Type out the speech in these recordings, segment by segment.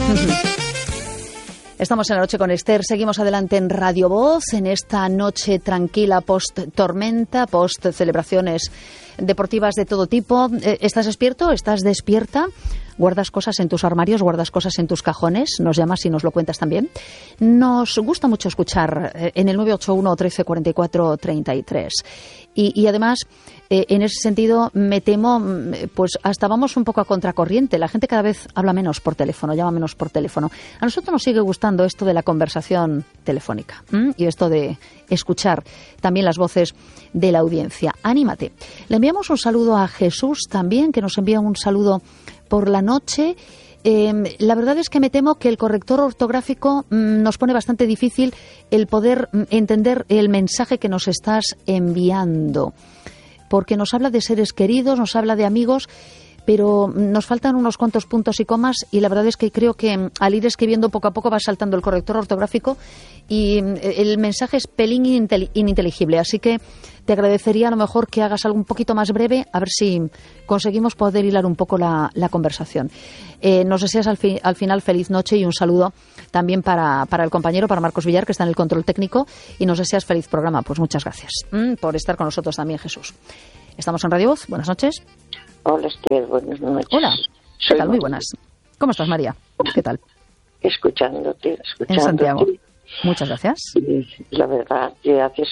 Estamos en la noche con Esther, seguimos adelante en Radio Voz, en esta noche tranquila post-tormenta, post-celebraciones deportivas de todo tipo. ¿Estás despierto? ¿Estás despierta? ¿Guardas cosas en tus armarios? ¿Guardas cosas en tus cajones? Nos llamas y nos lo cuentas también. Nos gusta mucho escuchar en el 981 13 44 33. Y además, en ese sentido, me temo, pues hasta vamos un poco a contracorriente. La gente cada vez habla menos por teléfono, llama menos por teléfono. A nosotros nos sigue gustando esto de la conversación telefónica y esto de escuchar también las voces de la audiencia. Anímate. Le enviamos un saludo a Jesús también, que nos envía un saludo por la noche. La verdad es que me temo que el corrector ortográfico nos pone bastante difícil el poder entender el mensaje que nos estás enviando, porque nos habla de seres queridos, nos habla de amigos, pero nos faltan unos cuantos puntos y comas, y la verdad es que creo que al ir escribiendo poco a poco va saltando el corrector ortográfico y el mensaje es pelín ininteligible, así que te agradecería a lo mejor que hagas algo un poquito más breve, a ver si conseguimos poder hilar un poco la conversación. Nos deseas al final feliz noche y un saludo también para el compañero, para Marcos Villar, que está en el control técnico, y nos deseas feliz programa. Pues muchas gracias por estar con nosotros también, Jesús. Estamos en Radio Voz. Buenas noches. Hola, Esther. Buenas noches. Hola. ¿Qué tal? Muy buenas. ¿Cómo estás, María? ¿Qué tal? Escuchándote. En Santiago. Muchas gracias. La verdad que haces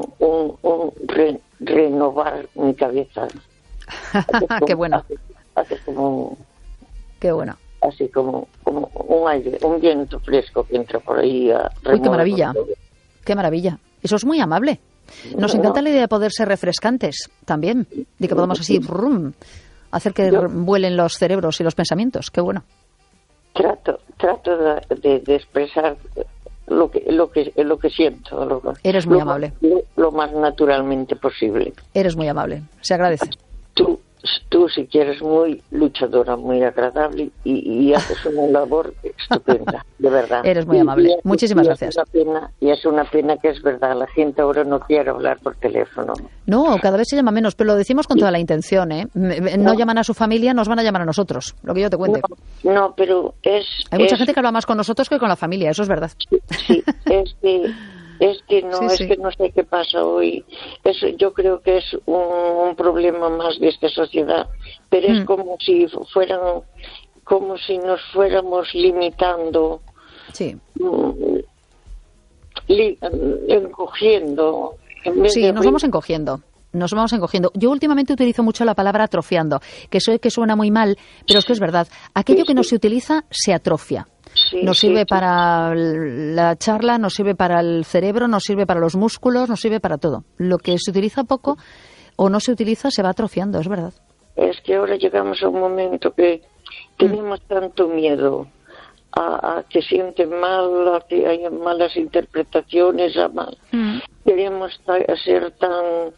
renovar mi cabeza. Qué bueno. Haces como... Qué bueno. Así como un aire, un viento fresco que entra por ahí. Uy, qué maravilla. Qué maravilla. Eso es muy amable. Nos encanta la idea de poder ser refrescantes también, de que podamos así hacer que vuelen los cerebros y los pensamientos. Qué bueno. Trato de expresar lo que siento. Eres muy amable. Lo más naturalmente posible. Eres muy amable. Se agradece. Tú si quieres, muy luchadora, muy agradable y haces una labor estupenda, de verdad. Eres muy amable. Muchísimas gracias. Es una pena que es verdad, la gente ahora no quiere hablar por teléfono. No, cada vez se llama menos, pero lo decimos con toda la intención, ¿eh? No llaman a su familia, nos van a llamar a nosotros, lo que yo te cuente. No, pero Hay mucha gente que habla más con nosotros que con la familia, eso es verdad. Sí, es que no sé qué pasa hoy. Yo creo que es un problema más de esta sociedad, pero es como si nos fuéramos limitando, encogiendo. Sí, nos vamos encogiendo. Nos vamos encogiendo. Yo últimamente utilizo mucho la palabra atrofiando, que sé que suena muy mal, pero es que es verdad. Aquello que no se utiliza se atrofia. Nos sirve para la charla, nos sirve para el cerebro, nos sirve para los músculos, nos sirve para todo. Lo que se utiliza poco o no se utiliza se va atrofiando, es verdad. Es que ahora llegamos a un momento que tenemos tanto miedo a que sienten mal, a que haya malas interpretaciones, queremos ser tan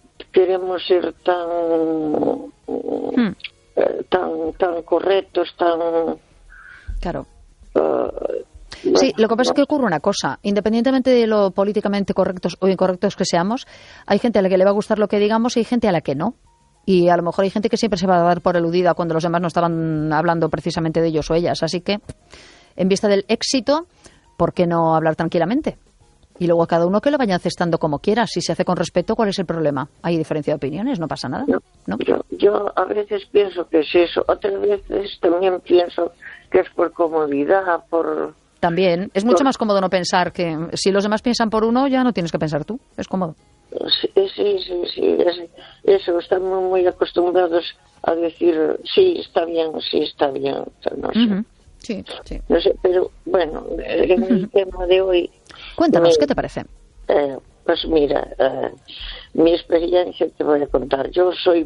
correctos, tan... Claro. Sí, lo que pasa es que ocurre una cosa. Independientemente de lo políticamente correctos o incorrectos que seamos, hay gente a la que le va a gustar lo que digamos y hay gente a la que no. Y a lo mejor hay gente que siempre se va a dar por eludida cuando los demás no estaban hablando precisamente de ellos o ellas. Así que, en vista del éxito, ¿por qué no hablar tranquilamente? Y luego a cada uno que lo vaya cestando como quiera. Si se hace con respeto, ¿cuál es el problema? Hay diferencia de opiniones, no pasa nada. ¿No? Yo a veces pienso que es eso. Otras veces también pienso que es por comodidad, También. Es mucho más cómodo no pensar que... Si los demás piensan por uno, ya no tienes que pensar tú. Es cómodo. Sí. Eso, estamos muy acostumbrados a decir, sí, está bien. No sé. Sí. No sé, pero bueno, en el tema de hoy... Cuéntanos, ¿qué te parece? Pues mira, mi experiencia te voy a contar. Yo soy,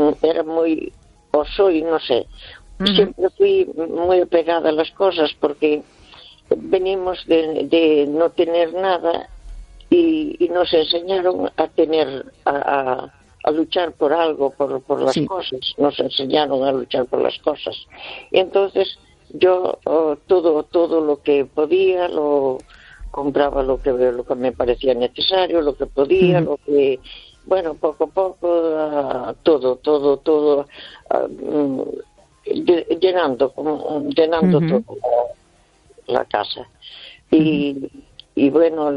no sé, siempre fui muy apegada a las cosas porque venimos de no tener nada y nos enseñaron a tener, a luchar por algo, por las cosas. Nos enseñaron a luchar por las cosas. Y entonces yo todo lo que podía lo compraba, lo que me parecía necesario, lo que podía, lo que, bueno, poco a poco, todo, llenando todo. la casa. Y bueno,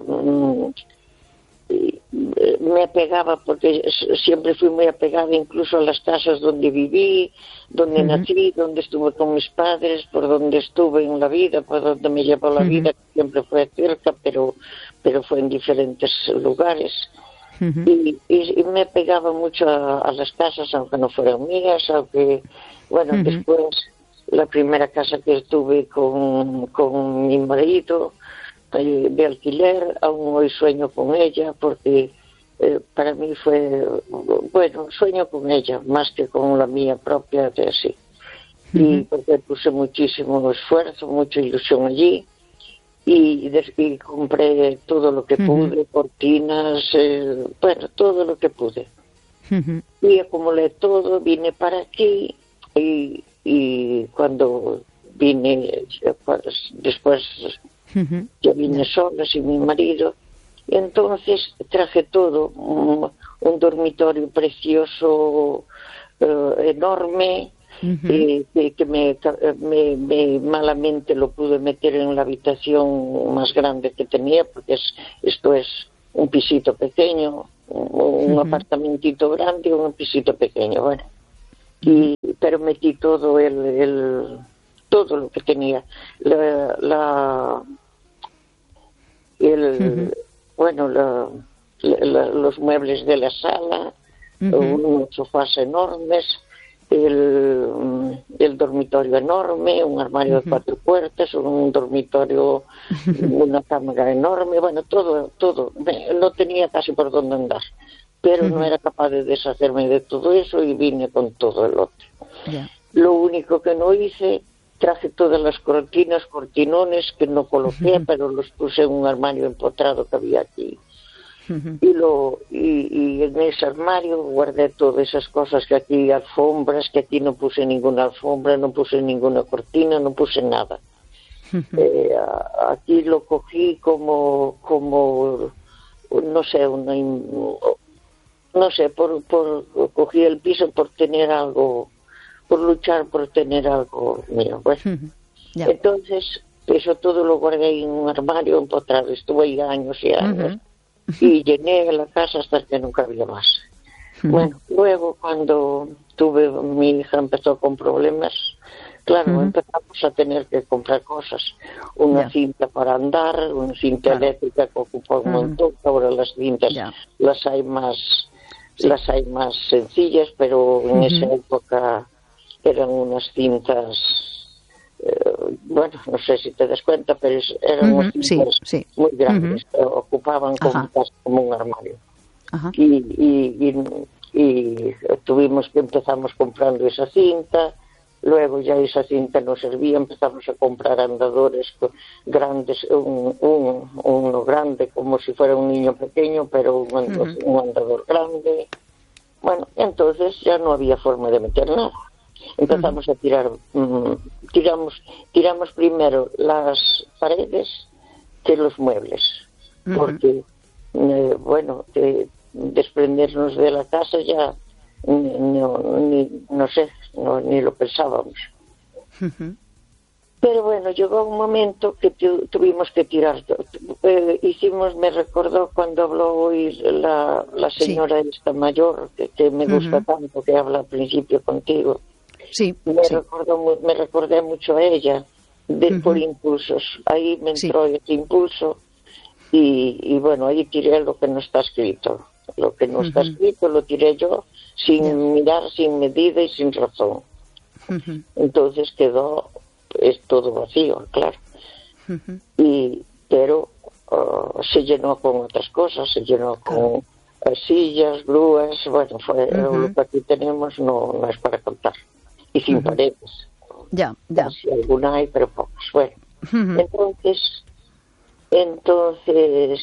me apegaba, porque siempre fui muy apegada incluso a las casas donde viví, donde nací, donde estuve con mis padres, por donde estuve en la vida, por donde me llevó la vida, que siempre fue cerca, pero fue en diferentes lugares. Y me apegaba mucho a las casas, aunque no fueran mías, aunque, bueno, después la primera casa que estuve con mi marido, de alquiler, aún hoy sueño con ella, porque para mí fue, bueno, sueño con ella más que con la mía propia, de así. Y porque puse muchísimo esfuerzo, mucha ilusión allí, y compré todo lo que pude, cortinas, bueno, todo lo que pude. Y acumulé todo, vine para aquí, y cuando vine, pues, después yo vine sola, sin mi marido, y entonces traje todo, un dormitorio precioso, enorme, que me malamente lo pude meter en la habitación más grande que tenía, porque esto es un pisito pequeño, un apartamentito grande, un pisito pequeño, bueno. Pero metí todo todo lo que tenía, bueno, los muebles de la sala, unos sofás enormes, el dormitorio enorme, un armario de 4 puertas, un dormitorio, una cámara enorme, bueno, todo, no tenía casi por dónde andar, pero no era capaz de deshacerme de todo eso y vine con todo el otro. Lo único que no hice, traje todas las cortinas, cortinones que no coloqué, pero los puse en un armario empotrado que había aquí. Y en ese armario guardé todas esas cosas que aquí, alfombras, que aquí no puse ninguna alfombra, no puse ninguna cortina, no puse nada. Aquí lo cogí como no sé, cogí el piso por tener algo, por luchar por tener algo mío. Bueno, entonces eso todo lo guardé en un armario empotrado, estuve ahí años y años. Y llené la casa hasta que nunca había más. Bueno, luego cuando mi hija empezó con problemas, claro, empezamos a tener que comprar cosas. Una cinta para andar, una cinta eléctrica que ocupa un montón. Ahora las cintas las hay más sencillas, pero en esa época eran unas cintas, bueno, no sé si te das cuenta, pero eran unas cintas muy grandes, ocupaban como un armario. Y empezamos comprando esa cinta, luego ya esa cinta no servía, empezamos a comprar andadores grandes, uno grande como si fuera un niño pequeño, pero un andador grande. Bueno, entonces ya no había forma de meter nada. Empezamos a tirar, tiramos primero las paredes que los muebles, porque, bueno, desprendernos de la casa ya no sé, ni lo pensábamos. Pero bueno, llegó un momento que tuvimos que tirar. Me recordó cuando habló hoy la señora esta mayor, que me gusta tanto, que habla al principio contigo. Me recordé mucho a ella, por impulsos. Ahí me entró ese impulso y bueno, ahí tiré lo que no está escrito. Lo que no está escrito lo tiré yo, sin mirar, sin medida y sin razón. Entonces quedó todo vacío, claro. Pero se llenó con otras cosas, se llenó con sillas, grúas, bueno, lo que aquí tenemos no es para contar. Y sin paredes. Si alguna hay, pero pocas. Bueno, entonces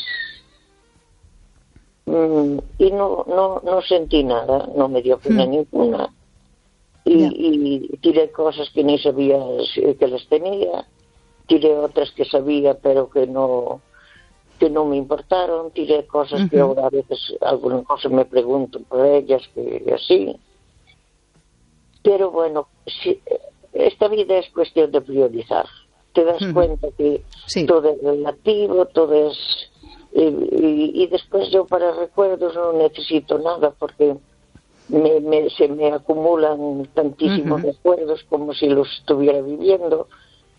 y no sentí nada, no me dio pena ninguna. Y tiré cosas que ni sabía que las tenía, tiré otras que sabía pero que no me importaron, tiré cosas que ahora a veces algunas cosas me pregunto por ellas, que así. Pero bueno, esta vida es cuestión de priorizar. te das cuenta que todo es relativo, todo es... Y después yo para recuerdos no necesito nada porque se me acumulan tantísimos recuerdos como si los estuviera viviendo.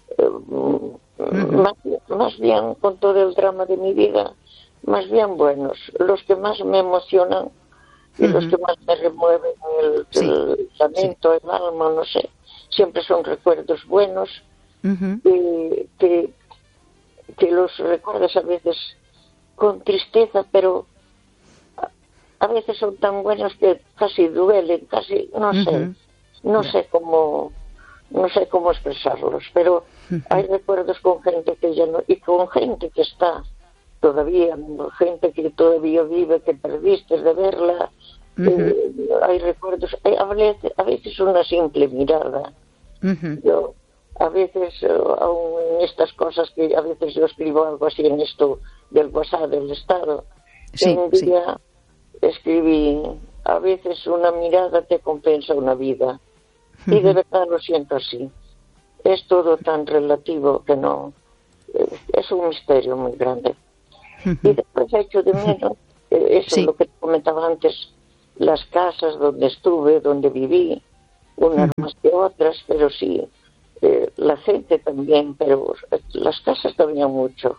Más bien con todo el drama de mi vida, más bien buenos, los que más me emocionan y los que más me remueven el lamento, el alma, no sé, siempre son recuerdos buenos, que los recuerdas a veces con tristeza, pero a veces son tan buenos que casi duelen, casi, no sé cómo expresarlos, pero hay recuerdos con gente que ya no, y con gente que está todavía, gente que todavía vive, que perdiste de verla. Hay recuerdos, a veces una simple mirada. Yo a veces, aún en estas cosas que a veces yo escribo algo así en esto del WhatsApp del Estado, un día escribí, a veces una mirada te compensa una vida, y de verdad lo siento así. Es todo tan relativo que no, es un misterio muy grande. Y después he hecho de menos, eso es lo que te comentaba antes, las casas donde estuve, donde viví, unas más que otras, pero sí, la gente también, pero las casas también mucho.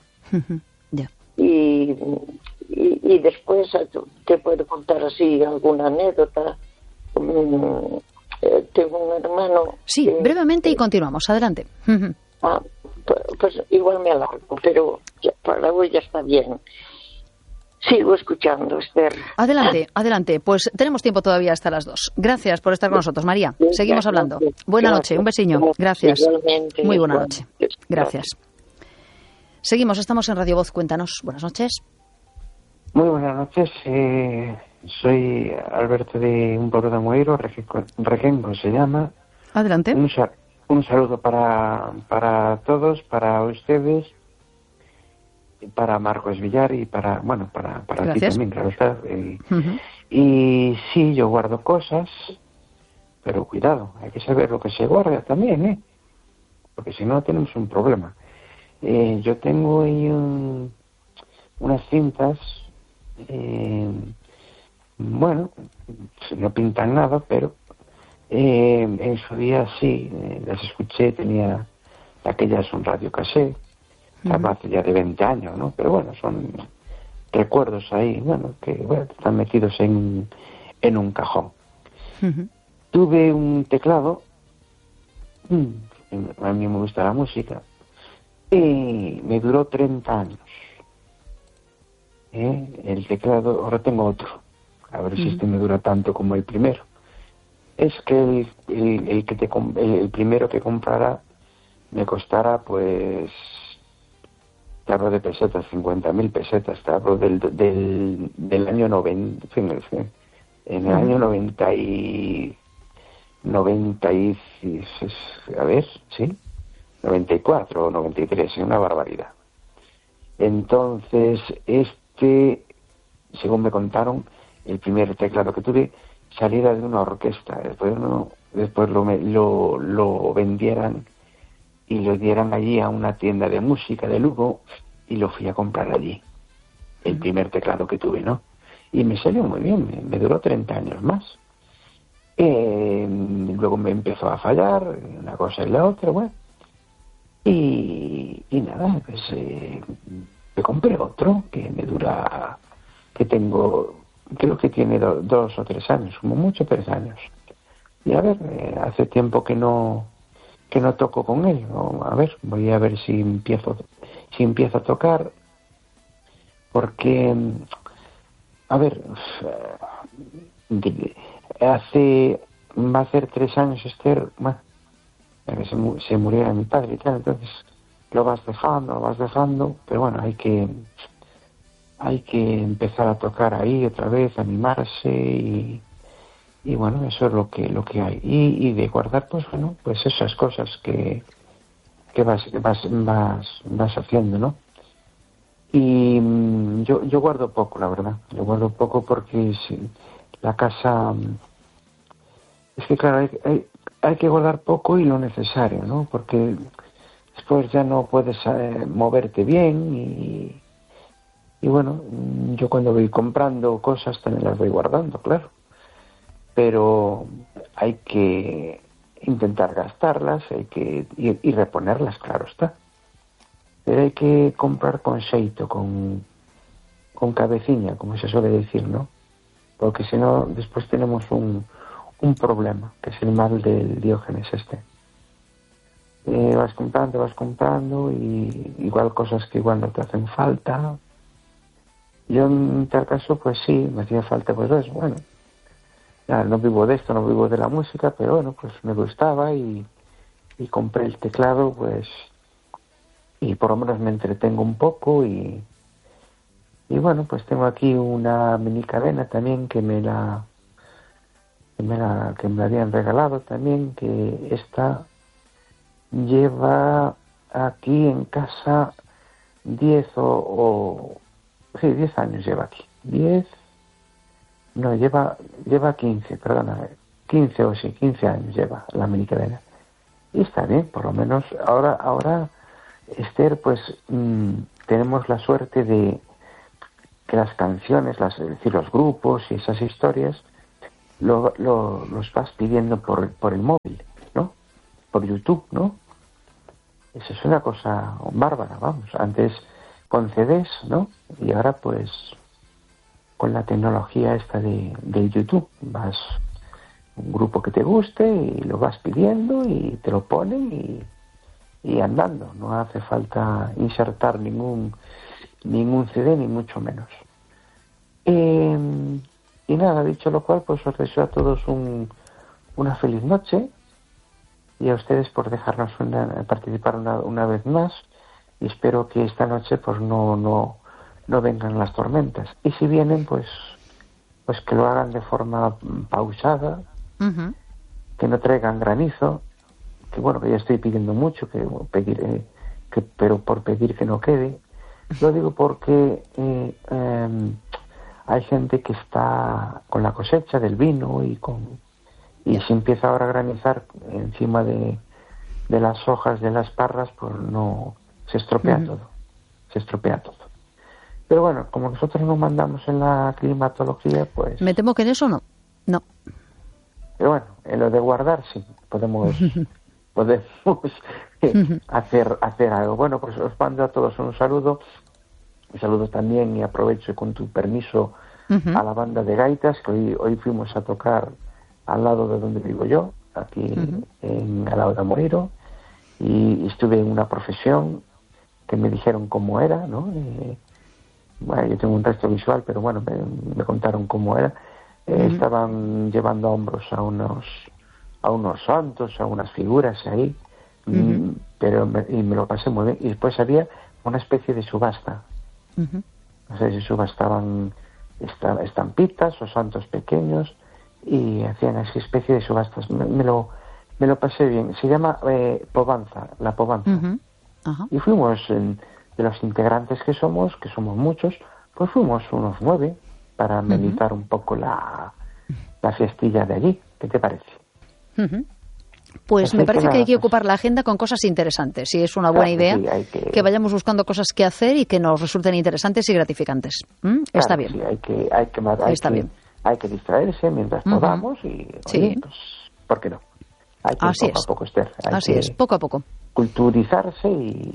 Y después te puedo contar así alguna anécdota. Tengo un hermano... Sí, brevemente y continuamos, adelante. Pues igual me alargo, pero para hoy ya está bien. Sigo escuchando, Esther. Adelante. Pues tenemos tiempo todavía hasta las 2. Gracias por estar con nosotros, María. Seguimos hablando. Buena noche, un besiño. Gracias. Igualmente. Muy buena noche. Gracias. Seguimos, estamos en Radio Voz. Cuéntanos. Buenas noches. Muy buenas noches. Soy Alberto de un pueblo de Moeiro, Requengo se llama. Adelante. Un saludo para todos, para ustedes, para Marcos Villar y para ti también, claro está. Y sí, yo guardo cosas, pero cuidado, hay que saber lo que se guarda también, porque si no tenemos un problema. Yo tengo ahí unas cintas, no pintan nada, pero en su día sí, las escuché, tenía aquellas un radio cassette, hace ya de 20 años, ¿no? Pero bueno, son recuerdos ahí, que están metidos en un cajón. Tuve un teclado, a mí me gusta la música, y me duró 30 años. El teclado, ahora tengo otro, a ver si este me dura tanto como el primero. Es que el primero que comprara me costara, pues, te hablo de pesetas, 50.000 pesetas, te hablo del año 90, en el año 90 94 o 93, una barbaridad. Entonces, según me contaron, el primer teclado que tuve saliera de una orquesta, después lo vendieran y lo dieran allí a una tienda de música de Lugo y lo fui a comprar allí, el primer teclado que tuve, ¿no? Y me salió muy bien, me duró 30 años más. Luego me empezó a fallar una cosa y la otra, y nada, pues me compré otro que me dura, que tengo, creo que tiene 2 o 3 años, como mucho 3 años. Y a ver, hace tiempo que no toco con él. A ver, voy a ver si empiezo a tocar, porque, a ver, va a hacer 3 años, Esther, se murió mi padre y tal, entonces lo vas dejando, pero bueno, hay que empezar a tocar ahí otra vez, animarse y bueno, eso es lo que hay. Y de guardar, pues bueno, pues esas cosas que vas haciendo, ¿no? Y yo guardo poco, la verdad. Yo guardo poco porque la casa... Es que claro, hay que guardar poco y lo necesario, ¿no? Porque después ya no puedes moverte bien y bueno, yo cuando voy comprando cosas también las voy guardando, claro, pero hay que intentar gastarlas, hay que y reponerlas, claro está, pero hay que comprar con xeito, con cabeciña, como se suele decir, ¿no? Porque si no, después tenemos un problema, que es el mal del Diógenes este. Vas comprando y igual cosas que igual no te hacen falta. Yo en tal caso, pues sí, me hacía falta, pues bueno, ya no vivo de esto, no vivo de la música, pero bueno, pues me gustaba y compré el teclado, pues, y por lo menos me entretengo un poco y bueno, pues tengo aquí una mini cadena también que me la habían regalado también, que esta lleva aquí en casa 10 10 años lleva aquí. 10, no, lleva 15, perdona, 15 años lleva la mini cadena. Y está bien, por lo menos ahora Esther, pues tenemos la suerte de que las canciones, es decir, los grupos y esas historias los vas pidiendo por el móvil, ¿no? Por YouTube, ¿no? Eso es una cosa bárbara, vamos. Antes con CDs, ¿no? Y ahora pues con la tecnología esta de YouTube vas un grupo que te guste y lo vas pidiendo y te lo ponen y andando. No hace falta insertar ningún CD, ni mucho menos. Y nada, dicho lo cual, pues os deseo a todos una feliz noche y a ustedes por dejarnos participar una vez más, y espero que esta noche pues no vengan las tormentas, y si vienen pues que lo hagan de forma pausada, que no traigan granizo, que bueno, que ya estoy pidiendo mucho, pero por pedir que no quede. Lo digo porque hay gente que está con la cosecha del vino y si empieza ahora a granizar encima de las hojas de las parras, pues no, se estropea todo. Pero bueno, como nosotros no mandamos en la climatología, pues... Me temo que en eso no. Pero bueno, en lo de guardar sí, podemos hacer algo. Bueno, pues os mando a todos un saludo también, y aprovecho con tu permiso a la banda de gaitas, que hoy fuimos a tocar al lado de donde vivo yo, aquí al lado de Amoreiro, y estuve en una profesión que me dijeron cómo era, ¿no? Bueno, yo tengo un resto visual, pero bueno, me contaron cómo era. Estaban llevando a hombros a unos santos, a unas figuras ahí, pero me lo pasé muy bien. Y después había una especie de subasta. No sé si subastaban estampitas o santos pequeños, y hacían así especie de subastas. Me lo pasé bien. Se llama Povanza, la Povanza. Y fuimos, de los integrantes que somos muchos, pues fuimos unos 9 para meditar un poco la fiestilla de allí. ¿Qué te parece? Pues así me parece que hay que pues, ocupar la agenda con cosas interesantes, y es una buena idea que vayamos buscando cosas que hacer y que nos resulten interesantes y gratificantes. Está bien. Sí, hay que distraerse mientras podamos y, oye, pues, ¿por qué no? Hay que Así poco es. a poco, Esther. Así es, poco a poco. Culturizarse y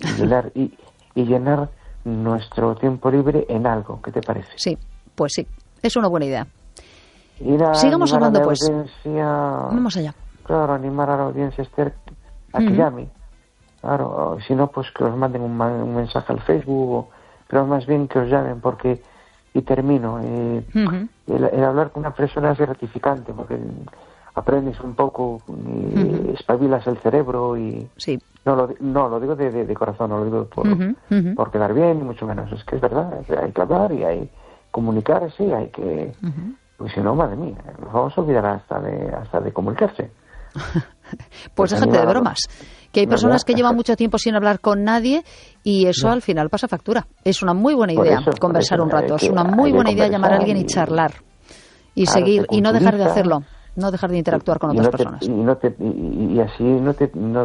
llenar nuestro tiempo libre en algo. ¿Qué te parece? Sí, pues sí, es una buena idea. Sigamos hablando, pues. Vamos allá. Claro, animar a la audiencia, Esther, a que llame. Claro, si no, pues que os manden un mensaje al Facebook, pero más bien que os llamen, porque, y termino, el hablar con una persona es gratificante, porque aprendes un poco, espabilas el cerebro y... Sí. No lo digo de corazón, no lo digo por quedar bien, ni mucho menos. Es que es verdad, hay que hablar y hay que comunicarse, y hay que... Porque si no, madre mía, nos vamos a olvidar hasta de comunicarse. Pues déjate de bromas, que hay personas que llevan mucho tiempo sin hablar con nadie, y eso al final pasa factura. Es una muy buena idea conversar un rato, es una muy buena idea llamar a alguien y charlar y seguir, y no dejar de hacerlo, no dejar de interactuar con otras personas. Y así no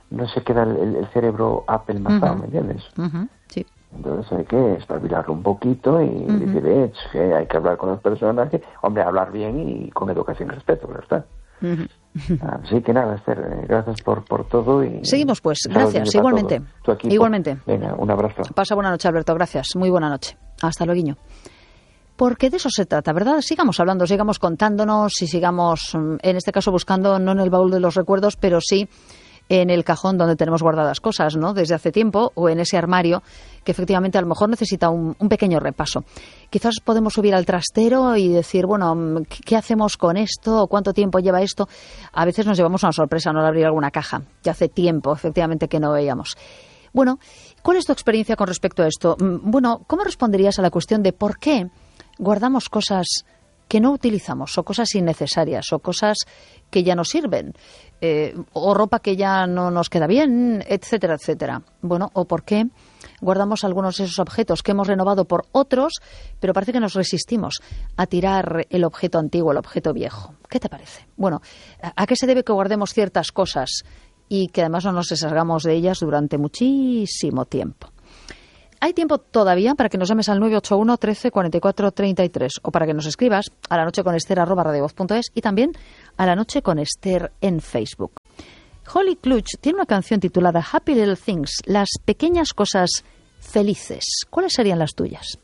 no se queda el cerebro apelmazado, ¿me entiendes? Sí. Entonces hay que espabilarlo un poquito y decir, que hay que hablar con las personas, hablar bien y con educación y respeto, ¿verdad? Así que nada, Esther, gracias por todo. Y seguimos pues, gracias, igualmente. Igualmente. Venga, un abrazo. Pasa buena noche, Alberto, gracias, muy buena noche. Hasta luego. Porque de eso se trata, ¿verdad? Sigamos hablando, sigamos contándonos y sigamos, en este caso, buscando, no en el baúl de los recuerdos, pero sí en el cajón donde tenemos guardadas cosas, ¿no? Desde hace tiempo, o en ese armario que efectivamente a lo mejor necesita un pequeño repaso. Quizás podemos subir al trastero y decir, bueno, ¿qué hacemos con esto? ¿O cuánto tiempo lleva esto? A veces nos llevamos una sorpresa, no, al abrir alguna caja, que hace tiempo, efectivamente, que no veíamos. Bueno, ¿cuál es tu experiencia con respecto a esto? Bueno, ¿cómo responderías a la cuestión de por qué guardamos cosas que no utilizamos, o cosas innecesarias, o cosas que ya no sirven, o ropa que ya no nos queda bien, etcétera, etcétera? Bueno, ¿o por qué guardamos algunos de esos objetos que hemos renovado por otros, pero parece que nos resistimos a tirar el objeto antiguo, el objeto viejo? ¿Qué te parece? Bueno, ¿a qué se debe que guardemos ciertas cosas y que además no nos deshagamos de ellas durante muchísimo tiempo? Hay tiempo todavía para que nos llames al 981 13 44 33 o para que nos escribas a lanocheconester@radiovoz.es y también a La Noche con Esther en Facebook. Holly Clutch tiene una canción titulada Happy Little Things, las pequeñas cosas felices. ¿Cuáles serían las tuyas?